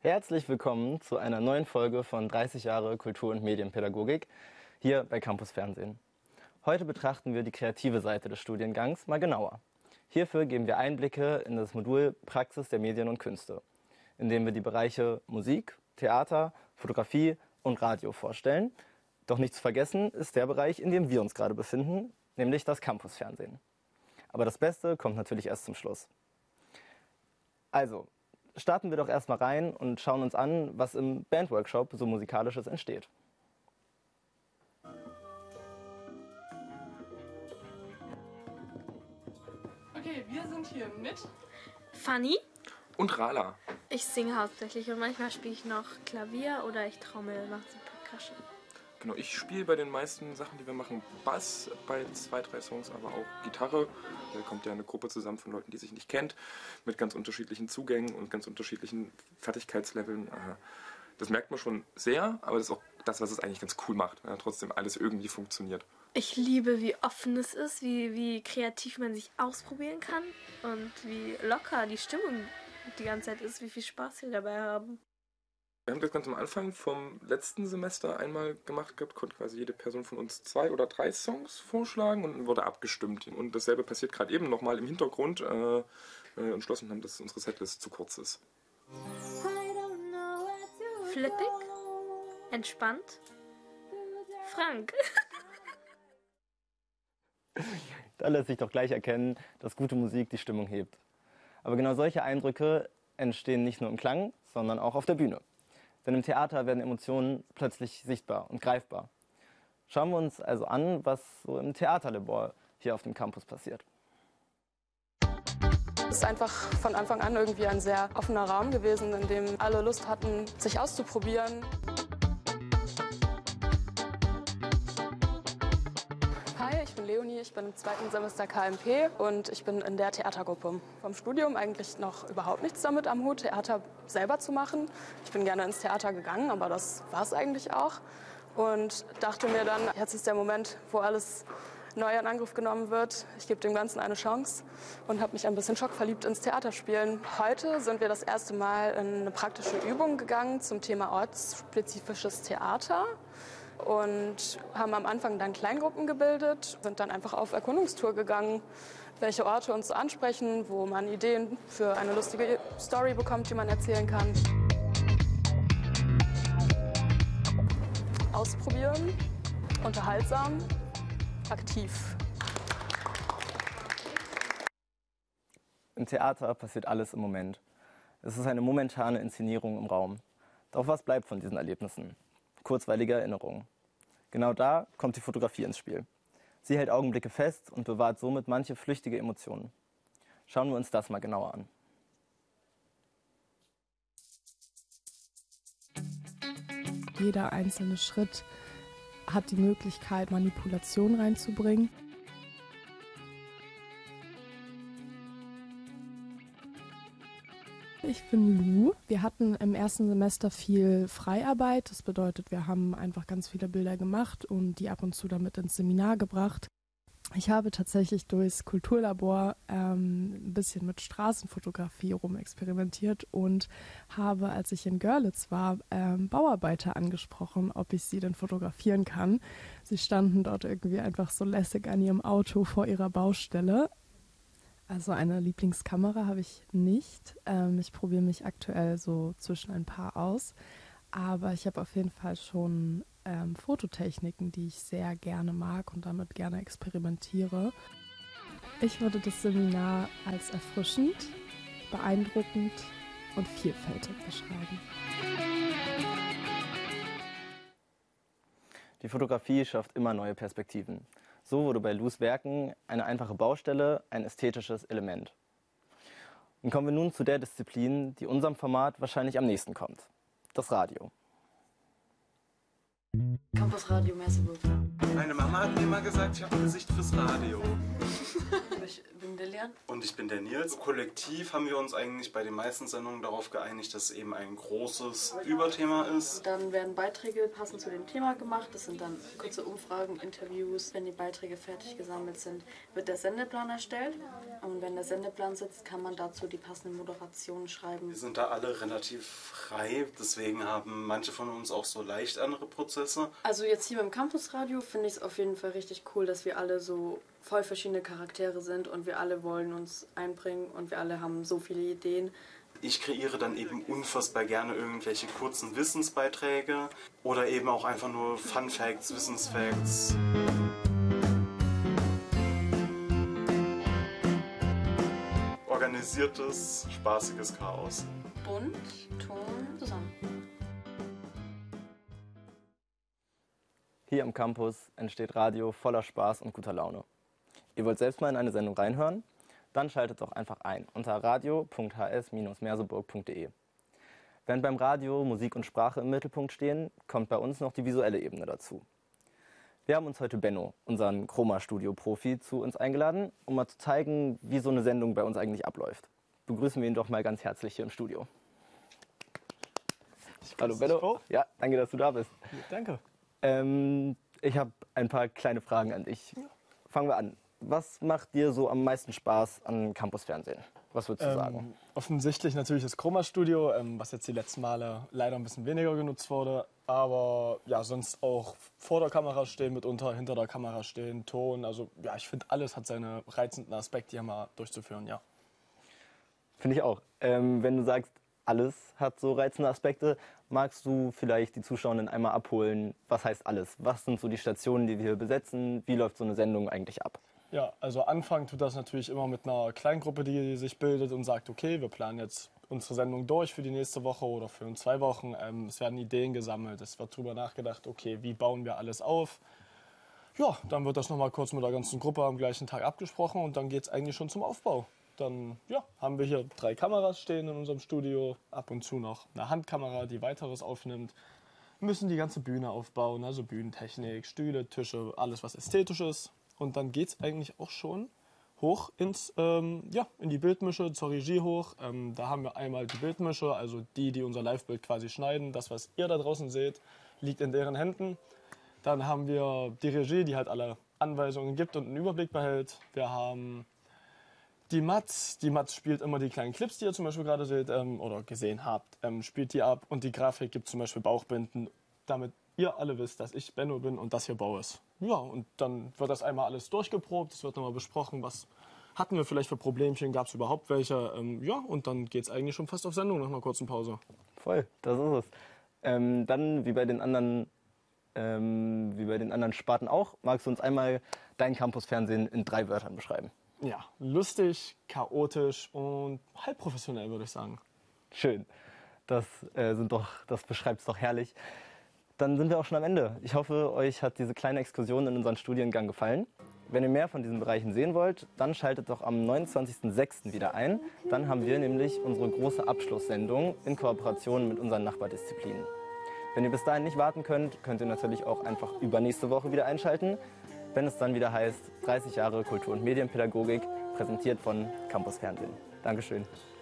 Herzlich willkommen zu einer neuen Folge von 30 Jahre Kultur- und Medienpädagogik hier bei Campus Fernsehen. Heute betrachten wir die kreative Seite des Studiengangs mal genauer. Hierfür geben wir Einblicke in das Modul Praxis der Medien und Künste, in dem wir die Bereiche Musik, Theater, Fotografie und Radio vorstellen. Doch nicht zu vergessen ist der Bereich, in dem wir uns gerade befinden, nämlich das Campus Fernsehen. Aber das Beste kommt natürlich erst zum Schluss. Also, starten wir doch erstmal rein und schauen uns an, was im Bandworkshop so Musikalisches entsteht. Okay, wir sind hier mit Fanny. Und Rala. Ich singe hauptsächlich und manchmal spiele ich noch Klavier oder ich trommel, mache so Percussion. Genau, ich spiele bei den meisten Sachen, die wir machen, Bass, bei 2, 3 Songs aber auch Gitarre. Da kommt ja eine Gruppe zusammen von Leuten, die sich nicht kennt, mit ganz unterschiedlichen Zugängen und ganz unterschiedlichen Fertigkeitsleveln. Das merkt man schon sehr, aber das ist auch das, was es eigentlich ganz cool macht. Ja, trotzdem alles irgendwie funktioniert. Ich liebe, wie offen es ist, wie kreativ man sich ausprobieren kann und wie locker die Stimmung die ganze Zeit ist, wie viel Spaß wir dabei haben. Wir haben das ganz am Anfang vom letzten Semester einmal gemacht gehabt, konnte quasi jede Person von uns 2 oder 3 Songs vorschlagen und wurde abgestimmt. Und dasselbe passiert gerade eben nochmal im Hintergrund, entschlossen haben, dass unsere Setlist zu kurz ist. Flippig, entspannt, Frank. Da lässt sich doch gleich erkennen, dass gute Musik die Stimmung hebt. Aber genau solche Eindrücke entstehen nicht nur im Klang, sondern auch auf der Bühne. Denn im Theater werden Emotionen plötzlich sichtbar und greifbar. Schauen wir uns also an, was so im Theaterlabor hier auf dem Campus passiert. Es ist einfach von Anfang an irgendwie ein sehr offener Raum gewesen, in dem alle Lust hatten, sich auszuprobieren. Hi, ich bin Leonie, ich bin im 2. Semester KMP und ich bin in der Theatergruppe. Vom Studium eigentlich noch überhaupt nichts damit am Hut, Theater selber zu machen. Ich bin gerne ins Theater gegangen, aber das war es eigentlich auch. Und dachte mir dann, jetzt ist der Moment, wo alles neu in Angriff genommen wird. Ich gebe dem Ganzen eine Chance und habe mich ein bisschen schockverliebt ins Theaterspielen. Heute sind wir das erste Mal in eine praktische Übung gegangen zum Thema ortsspezifisches Theater und haben am Anfang dann Kleingruppen gebildet, sind dann einfach auf Erkundungstour gegangen, welche Orte uns so ansprechen, wo man Ideen für eine lustige Story bekommt, die man erzählen kann. Ausprobieren, unterhaltsam, aktiv. Im Theater passiert alles im Moment. Es ist eine momentane Inszenierung im Raum. Doch was bleibt von diesen Erlebnissen? Kurzweilige Erinnerungen. Genau da kommt die Fotografie ins Spiel. Sie hält Augenblicke fest und bewahrt somit manche flüchtige Emotionen. Schauen wir uns das mal genauer an. Jeder einzelne Schritt hat die Möglichkeit, Manipulation reinzubringen. Ich bin Lou. Wir hatten im ersten Semester viel Freiarbeit. Das bedeutet, wir haben einfach ganz viele Bilder gemacht und die ab und zu damit ins Seminar gebracht. Ich habe tatsächlich durchs Kulturlabor ein bisschen mit Straßenfotografie rumexperimentiert und habe, als ich in Görlitz war, Bauarbeiter angesprochen, ob ich sie denn fotografieren kann. Sie standen dort irgendwie einfach so lässig an ihrem Auto vor ihrer Baustelle. Also eine Lieblingskamera habe ich nicht. Ich probiere mich aktuell so zwischen ein paar aus. Aber ich habe auf jeden Fall schon Fototechniken, die ich sehr gerne mag und damit gerne experimentiere. Ich würde das Seminar als erfrischend, beeindruckend und vielfältig beschreiben. Die Fotografie schafft immer neue Perspektiven. So wurde bei Lous Werken eine einfache Baustelle ein ästhetisches Element. Und kommen wir nun zu der Disziplin, die unserem Format wahrscheinlich am nächsten kommt. Das Radio. Campusradio Merseburg. Meine Mama hat mir immer gesagt, ich habe ein Gesicht fürs Radio. Ich bin Delia, Julian. Und ich bin der Nils. Kollektiv haben wir uns eigentlich bei den meisten Sendungen darauf geeinigt, dass es eben ein großes Überthema ist. Dann werden Beiträge passend zu dem Thema gemacht. Das sind dann kurze Umfragen, Interviews. Wenn die Beiträge fertig gesammelt sind, wird der Sendeplan erstellt. Und wenn der Sendeplan sitzt, kann man dazu die passende Moderation schreiben. Wir sind da alle relativ frei, deswegen haben manche von uns auch so leicht andere Prozesse. Also jetzt hier beim Campusradio finde ich es auf jeden Fall richtig cool, dass wir alle so voll verschiedene Charaktere sind und wir alle wollen uns einbringen und wir alle haben so viele Ideen. Ich kreiere dann eben unfassbar gerne irgendwelche kurzen Wissensbeiträge oder eben auch einfach nur Fun Facts, Wissensfacts. Organisiertes, spaßiges Chaos. Bunt, Ton, zusammen. Hier am Campus entsteht Radio voller Spaß und guter Laune. Ihr wollt selbst mal in eine Sendung reinhören? Dann schaltet doch einfach ein unter radio.hs-merseburg.de. Während beim Radio Musik und Sprache im Mittelpunkt stehen, kommt bei uns noch die visuelle Ebene dazu. Wir haben uns heute Benno, unseren Chroma-Studio-Profi, zu uns eingeladen, um mal zu zeigen, wie so eine Sendung bei uns eigentlich abläuft. Begrüßen wir ihn doch mal ganz herzlich hier im Studio. Hallo Benno. Ja, danke, dass du da bist. Danke. Ich habe ein paar kleine Fragen an dich. Fangen wir an. Was macht dir so am meisten Spaß an Campusfernsehen? Was würdest du sagen? Offensichtlich natürlich das Chroma-Studio, was jetzt die letzten Male leider ein bisschen weniger genutzt wurde. Aber ja, sonst auch vor der Kamera stehen, mitunter hinter der Kamera stehen, Ton. Also ja, ich finde, alles hat seine reizenden Aspekte hier mal durchzuführen, ja. Finde ich auch. Wenn du sagst, alles hat so reizende Aspekte, magst du vielleicht die Zuschauerinnen einmal abholen? Was heißt alles? Was sind so die Stationen, die wir hier besetzen? Wie läuft so eine Sendung eigentlich ab? Ja, also anfangen tut das natürlich immer mit einer Kleingruppe, die sich bildet und sagt, okay, wir planen jetzt unsere Sendung durch für die nächste Woche oder für in 2 Wochen. Es werden Ideen gesammelt, es wird darüber nachgedacht, okay, wie bauen wir alles auf. Ja, dann wird das nochmal kurz mit der ganzen Gruppe am gleichen Tag abgesprochen und dann geht es eigentlich schon zum Aufbau. Dann ja, haben wir hier 3 Kameras stehen in unserem Studio, ab und zu noch eine Handkamera, die weiteres aufnimmt. Wir müssen die ganze Bühne aufbauen, also Bühnentechnik, Stühle, Tische, alles was ästhetisch ist. Und dann geht es eigentlich auch schon hoch in die Bildmische, zur Regie hoch. Da haben wir einmal die Bildmische, also die unser Live-Bild quasi schneiden. Das, was ihr da draußen seht, liegt in deren Händen. Dann haben wir die Regie, die halt alle Anweisungen gibt und einen Überblick behält. Wir haben die Mats. Die Mats spielt immer die kleinen Clips, die ihr zum Beispiel gerade seht oder gesehen habt, spielt die ab. Und die Grafik gibt zum Beispiel Bauchbinden, damit ihr alle wisst, dass ich Benno bin und das hier Bau ist. Ja, und dann wird das einmal alles durchgeprobt, es wird nochmal besprochen, was hatten wir vielleicht für Problemchen, gab es überhaupt welche. Ja, und dann geht es eigentlich schon fast auf Sendung nach einer kurzen Pause. Voll, das ist es. Dann, wie bei den anderen Sparten auch, magst du uns einmal dein Campusfernsehen in 3 Wörtern beschreiben? Ja, lustig, chaotisch und halb professionell, würde ich sagen. Schön, das beschreibt es doch herrlich. Dann sind wir auch schon am Ende. Ich hoffe, euch hat diese kleine Exkursion in unseren Studiengang gefallen. Wenn ihr mehr von diesen Bereichen sehen wollt, dann schaltet doch am 29.06. wieder ein. Dann haben wir nämlich unsere große Abschlusssendung in Kooperation mit unseren Nachbardisziplinen. Wenn ihr bis dahin nicht warten könnt, könnt ihr natürlich auch einfach übernächste Woche wieder einschalten, wenn es dann wieder heißt 30 Jahre Kultur- und Medienpädagogik, präsentiert von Campus Fernsehen. Dankeschön.